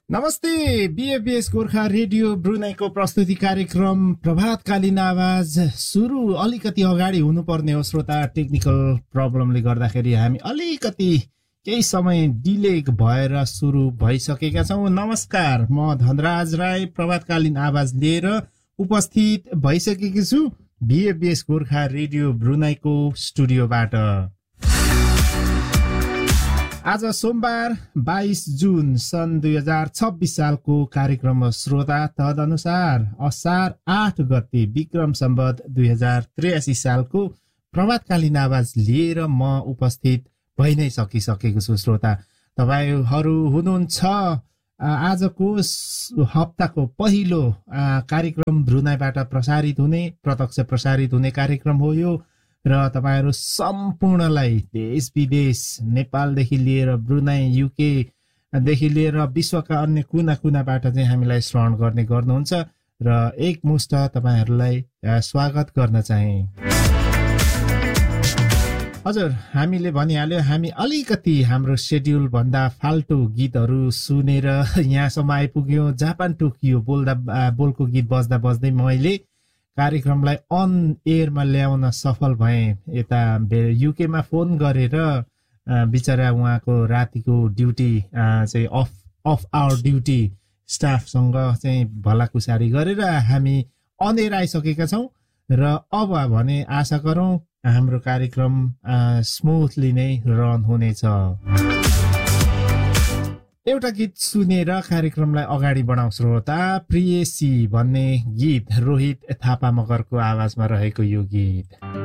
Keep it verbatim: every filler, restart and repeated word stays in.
नमस्ते बीएफबीएस गोर्खा रेडियो ब्रुनाईको प्रस्तुति कार्यक्रम प्रभातकालीन आवाज सुरु अलिकति अगाडि हुनुपर्ने हो श्रोता। टेक्निकल प्रब्लमले गर्दाखेरि हामी अलिकति केही समय डिले भएर सुरु भइसकेका छौं। नमस्कार, म धनराज राई प्रभातकालीन आवाज लिएर उपस्थित भइसकेकी छु बीएफबीएस गोर्खा रेडियो ब्रुनाईको स्टुडियोबाट। आज सोमबार बाइस जुन सन् दुई हजार छब्बीस सालको कार्यक्रम श्रोता। तदनुसार असार आठ गते विक्रम सम्वत दुई हजार त्रियासी सालको प्रभातकालीन आवाज लिएर म उपस्थित भइ नै सकिसकेको छु श्रोता। तपाईहरु हुनुहुन्छ आजको हप्ताको पहिलो कार्यक्रम ब्रुनाईबाट प्रसारित हुने प्रत्यक्ष प्रसारित हुने कार्यक्रम हो यो। र तपाईहरु सम्पूर्णलाई देश विदेश नेपालदेखि लिएर ब्रुनाई युके देखि लिएर विश्वका अन्य कुना कुनाबाट चाहिँ हामीलाई श्रवण गर्ने गर्नुहुन्छ र एकमुष्ट तपाईहरुलाई स्वागत गर्न चाहे। हजुर, हामीले भनिहाल्यो हामी अलिकति हाम्रो शेड्युल भन्दा फाल्टो गीतहरु सुनेर यहाँसम्म आइपुग्यौं। जापान टोकियो बोल्दा बोलको गीत बज्दा बज्दै मैले कार्यक्रमलाई अन एयरमा ल्याउन सफल भए। यता युकेमा फोन गरेर बिचरा उहाँको रातिको ड्युटी चाहिँ अफ अफ आवर ड्युटी स्टाफसँग चाहिँ भलाकुसारी गरेर हामी अन एयर आइसकेका छौं र अब भने आशा गरौं हाम्रो कार्यक्रम स्मुथली नै रन हुनेछ। एउटा गीत सुनेर कार्यक्रमलाई अगाडि बढाउँ श्रोता। प्रियसी भन्ने गीत रोहित थापा मगरको आवाजमा रहेको यो गीत।